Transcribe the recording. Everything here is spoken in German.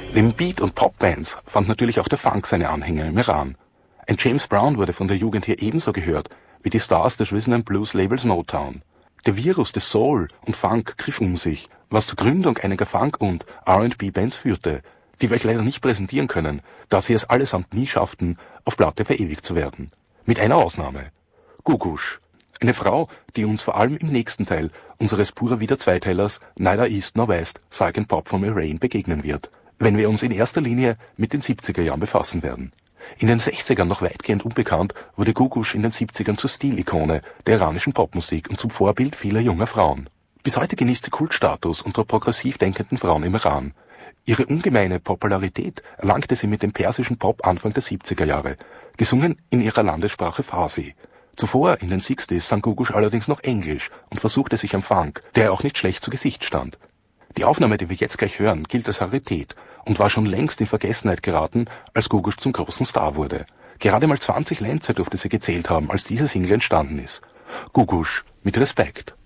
Neben Beat- und Popbands fand natürlich auch der Funk seine Anhänger im Iran. Ein James Brown wurde von der Jugend hier ebenso gehört wie die Stars des Rhythm & Blues Labels Motown. Der Virus des Soul und Funk griff um sich, was zur Gründung einiger Funk- und R&B-Bands führte, die wir euch leider nicht präsentieren können, da sie es allesamt nie schafften, auf Platte verewigt zu werden. Mit einer Ausnahme: Gugusch. Eine Frau, die uns vor allem im nächsten Teil unseres Pura Vida Zweiteilers Neither East nor West, Psych and Pop from Iran begegnen wird, wenn wir uns in erster Linie mit den 70er Jahren befassen werden. In den 60ern noch weitgehend unbekannt, wurde Gugusch in den 70ern zur Stilikone der iranischen Popmusik und zum Vorbild vieler junger Frauen. Bis heute genießt sie Kultstatus unter progressiv denkenden Frauen im Iran. Ihre ungemeine Popularität erlangte sie mit dem persischen Pop Anfang der 70er Jahre, gesungen in ihrer Landessprache Farsi. Zuvor, in den 60s, sang Gugusch allerdings noch Englisch und versuchte sich am Funk, der ihr auch nicht schlecht zu Gesicht stand. Die Aufnahme, die wir jetzt gleich hören, gilt als Rarität und war schon längst in Vergessenheit geraten, als Gugusch zum großen Star wurde. Gerade mal 20 Lenzer durfte sie gezählt haben, als diese Single entstanden ist. Gugusch mit Respekt.